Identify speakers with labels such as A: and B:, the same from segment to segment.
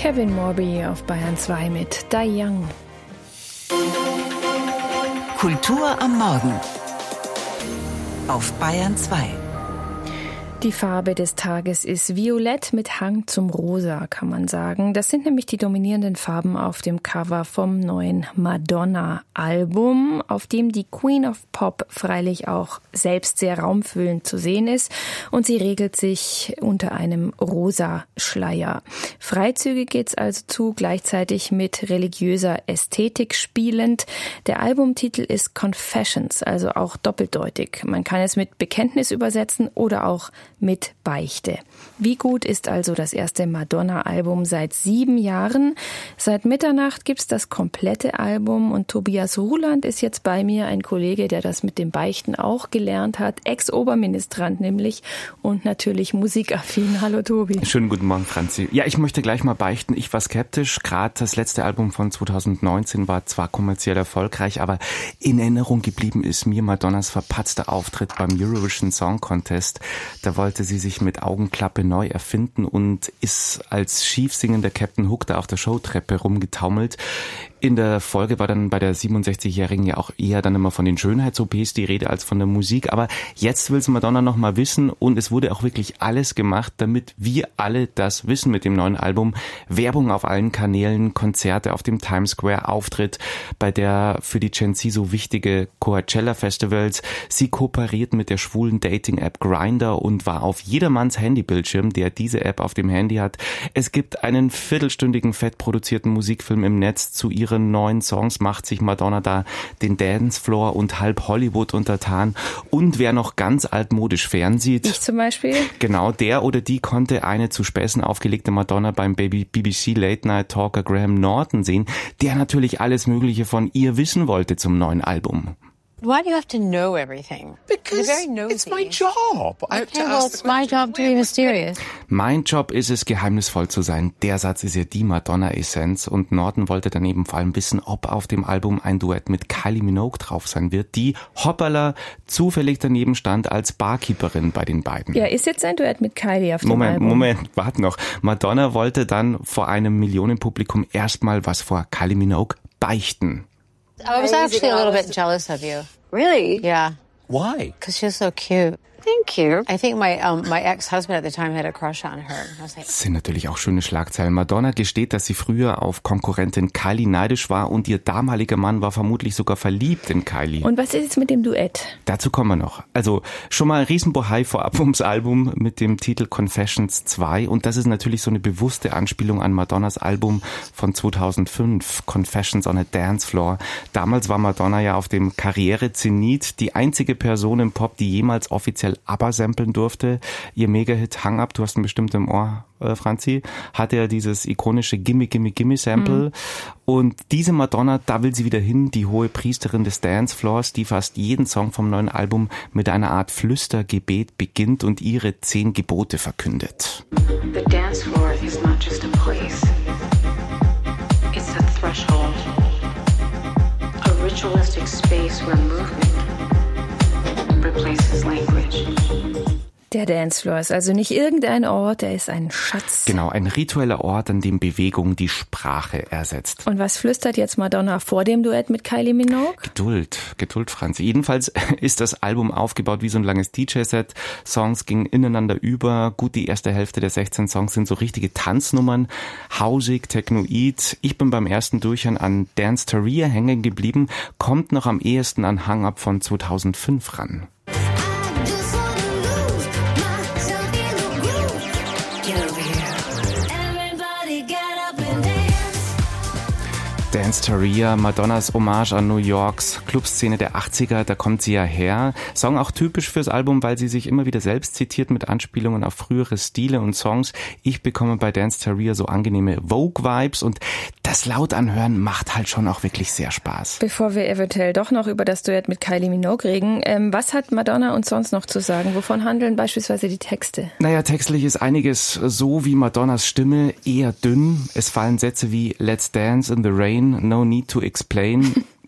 A: Kevin Morby auf Bayern 2 mit Die Young.
B: Kultur am Morgen auf Bayern 2.
A: Die Farbe des Tages ist violett mit Hang zum Rosa, kann man sagen. Das sind nämlich die dominierenden Farben auf dem Cover vom neuen Madonna-Album, auf dem die Queen of Pop freilich auch selbst sehr raumfüllend zu sehen ist. Und sie regelt sich unter einem rosa Schleier. Freizügig geht's also zu, gleichzeitig mit religiöser Ästhetik spielend. Der Albumtitel ist Confessions, also auch doppeldeutig. Man kann es mit Bekenntnis übersetzen oder auch mit Beichte. Wie gut ist also das erste Madonna-Album seit 7 Jahren? Seit Mitternacht gibt's das komplette Album und Tobias Ruland ist jetzt bei mir, ein Kollege, der das mit dem Beichten auch gelernt hat, Ex-Oberministrant nämlich und natürlich musikaffin. Hallo Tobi.
C: Schönen guten Morgen, Franzi. Ja, ich möchte gleich mal beichten, ich war skeptisch. Gerade das letzte Album von 2019 war zwar kommerziell erfolgreich, aber in Erinnerung geblieben ist mir Madonnas verpatzter Auftritt beim Eurovision Song Contest. Da wollte sie sich mit Augenklappe neu erfinden und ist als schief singender Captain Hook da auf der Showtreppe rumgetaumelt. In der Folge war dann bei der 67-Jährigen ja auch eher dann immer von den Schönheits-OPs die Rede als von der Musik. Aber jetzt will es Madonna noch mal wissen und es wurde auch wirklich alles gemacht, damit wir alle das wissen mit dem neuen Album. Werbung auf allen Kanälen, Konzerte auf dem Times Square, Auftritt bei der für die Gen Z so wichtige Coachella Festivals. Sie kooperiert mit der schwulen Dating-App Grindr und war auf jedermanns Handybildschirm, der diese App auf dem Handy hat. Es gibt einen viertelstündigen fett produzierten Musikfilm im Netz zu ihren neuen Songs, macht sich Madonna da den Dancefloor und halb Hollywood untertan. Und wer noch ganz altmodisch fernsieht,
A: ich zum Beispiel,
C: genau, der oder die konnte eine zu Späßen aufgelegte Madonna beim BBC Late Night Talker Graham Norton sehen, der natürlich alles Mögliche von ihr wissen wollte zum neuen Album.
D: Why do you have to know everything?
E: Because
D: You're very nosy.
E: it's my job. I have to
D: Okay, well,
E: ask
D: it's my job to be mysterious.
C: Mein Job ist es, geheimnisvoll zu sein. Der Satz ist ja die Madonna-Essenz. Und Norton wollte dann eben vor allem wissen, ob auf dem Album ein Duett mit Kylie Minogue drauf sein wird, die, hoppala, zufällig daneben stand als Barkeeperin bei den beiden.
A: Ja, ist jetzt ein Duett mit Kylie auf dem Album?
C: Moment, warte noch. Madonna wollte dann vor einem Millionenpublikum erstmal was vor Kylie Minogue beichten.
D: I was actually a little bit jealous of you.
F: Really?
D: Yeah,
E: Why?
D: because she's so cute.
F: Thank you.
D: I think my ex-husband at the time had a crush on her. I was like,
C: Das sind natürlich auch schöne Schlagzeilen. Madonna gesteht, dass sie früher auf Konkurrentin Kylie neidisch war und ihr damaliger Mann war vermutlich sogar verliebt in Kylie.
A: Und was ist jetzt mit dem Duett?
C: Dazu kommen wir noch. Also schon mal Riesenbohai vorab ums Album mit dem Titel Confessions 2 und das ist natürlich so eine bewusste Anspielung an Madonnas Album von 2005, Confessions on a Dance Floor. Damals war Madonna ja auf dem Karriere-Zenit die einzige Person im Pop, die jemals offiziell ABBA samplen durfte. Ihr Mega-Hit Hang Up, du hast ihn bestimmt im Ohr, Franzi, hatte ja dieses ikonische Gimme, Gimme, Gimme Sample. Und diese Madonna, da will sie wieder hin, die hohe Priesterin des Dancefloors, die fast jeden Song vom neuen Album mit einer Art Flüstergebet beginnt und ihre 10 Gebote verkündet.
G: The dance floor is not just a place. It's a threshold. A ritualistic space where movement replaces language.
A: Der Dancefloor ist also nicht irgendein Ort, er ist ein Schatz.
C: Genau, ein ritueller Ort, an dem Bewegung die Sprache ersetzt.
A: Und was flüstert jetzt Madonna vor dem Duett mit Kylie Minogue?
C: Geduld, Franzi. Jedenfalls ist das Album aufgebaut wie so ein langes DJ-Set. Songs gingen ineinander über. Gut, die erste Hälfte der 16 Songs sind so richtige Tanznummern. Hausig, technoid. Ich bin beim ersten Durchhören an Dance Taria hängen geblieben. Kommt noch am ehesten an Hang Up von 2005 ran. Dance Taria, Madonnas Hommage an New Yorks Clubszene der 80er, da kommt sie ja her. Song auch typisch fürs Album, weil sie sich immer wieder selbst zitiert mit Anspielungen auf frühere Stile und Songs. Ich bekomme bei Dance Taria so angenehme Vogue-Vibes und das laut anhören macht halt schon auch wirklich sehr Spaß.
A: Bevor wir eventuell doch noch über das Duett mit Kylie Minogue reden, was hat Madonna uns sonst noch zu sagen? Wovon handeln beispielsweise die Texte?
C: Naja, textlich ist einiges so wie Madonnas Stimme eher dünn. Es fallen Sätze wie Let's dance in the rain, no need to explain.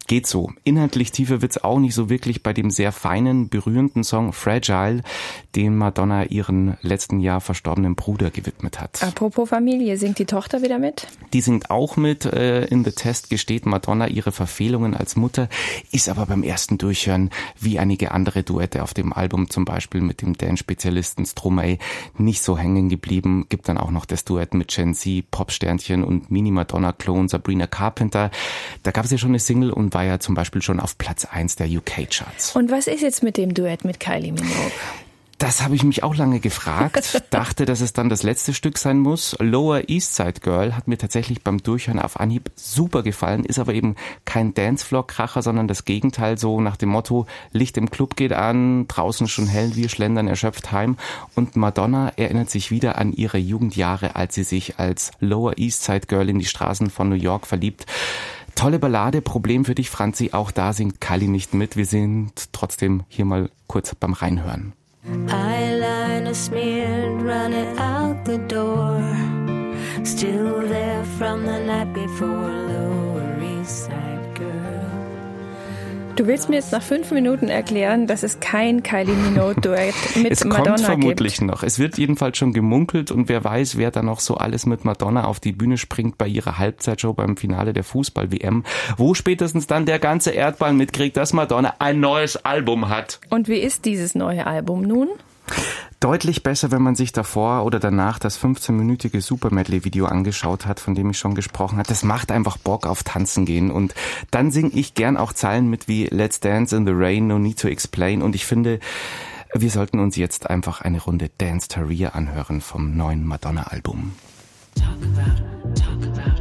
C: Geht so. Inhaltlich tiefer wird's auch nicht so wirklich bei dem sehr feinen, berührenden Song Fragile, den Madonna ihren letzten Jahr verstorbenen Bruder gewidmet hat.
A: Apropos Familie, singt die Tochter wieder mit?
C: Die singt auch mit. In The Test gesteht Madonna ihre Verfehlungen als Mutter, ist aber beim ersten Durchhören, wie einige andere Duette auf dem Album, zum Beispiel mit dem Dance-Spezialisten Stromae, nicht so hängen geblieben. Gibt dann auch noch das Duett mit Gen Z, Popsternchen und Mini-Madonna-Klon Sabrina Carpenter. Da gab es ja schon eine Single und war ja zum Beispiel schon auf Platz 1 der UK-Charts.
A: Und was ist jetzt mit dem Duett mit Kylie Minogue?
C: Das habe ich mich auch lange gefragt, dachte, dass es dann das letzte Stück sein muss. Lower East Side Girl hat mir tatsächlich beim Durchhören auf Anhieb super gefallen, ist aber eben kein Dancefloor-Kracher, sondern das Gegenteil, so nach dem Motto, Licht im Club geht an, draußen schon hell, wir schlendern erschöpft heim. Und Madonna erinnert sich wieder an ihre Jugendjahre, als sie sich als Lower East Side Girl in die Straßen von New York verliebt. Tolle Ballade, Problem für dich, Franzi, auch da singt Kylie nicht mit. Wir sind trotzdem hier mal kurz beim Reinhören.
E: Eyeliner smeared, running out the door. Still there from the night before, Lower East Side Girl.
A: Du willst mir jetzt nach 5 Minuten erklären, dass es kein Kylie Minogue-Duett mit
C: es
A: Madonna gibt?
C: Es kommt vermutlich noch. Es wird jedenfalls schon gemunkelt und wer weiß, wer da noch so alles mit Madonna auf die Bühne springt bei ihrer Halbzeitshow beim Finale der Fußball-WM, wo spätestens dann der ganze Erdball mitkriegt, dass Madonna ein neues Album hat.
A: Und wie ist dieses neue Album nun?
C: Deutlich besser, wenn man sich davor oder danach das 15-minütige Super-Medley-Video angeschaut hat, von dem ich schon gesprochen habe. Das macht einfach Bock auf Tanzen gehen. Und dann singe ich gern auch Zeilen mit wie Let's Dance in the Rain, No Need to Explain. Und ich finde, wir sollten uns jetzt einfach eine Runde Dance Taria anhören vom neuen Madonna-Album.
E: Talk about